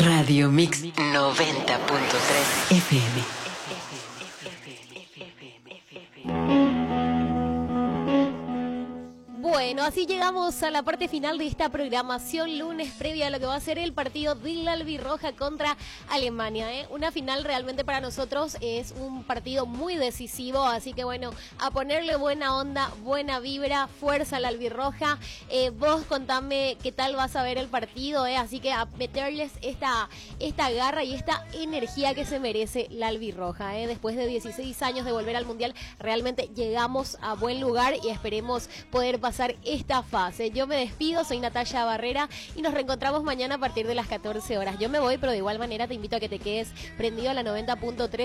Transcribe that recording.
Radio Mix 90.3 FM. Bueno, así llegamos a la parte final de esta programación lunes previa a lo que va a ser el partido de la albirroja contra Alemania, ¿eh? Una final realmente para nosotros es un partido muy decisivo, así que bueno, a ponerle buena onda, buena vibra, fuerza a la albirroja. Vos contame qué tal vas a ver el partido, así que a meterles esta garra y esta energía que se merece la albirroja. Después de 16 años de volver al Mundial, realmente llegamos a buen lugar y esperemos poder pasar esta fase. Yo me despido, soy Natalia Barrera y nos reencontramos mañana a partir de las 14 horas. Yo me voy, pero de igual manera te invito a que te quedes prendido a la 90.3